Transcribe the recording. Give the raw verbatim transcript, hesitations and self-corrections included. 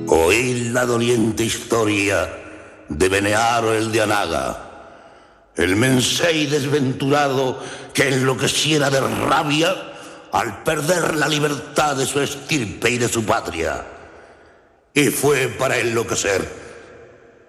Oíd la doliente historia de Benearo el de Anaga, el mensei desventurado que enloqueciera de rabia al perder la libertad de su estirpe y de su patria. Y fue para enloquecer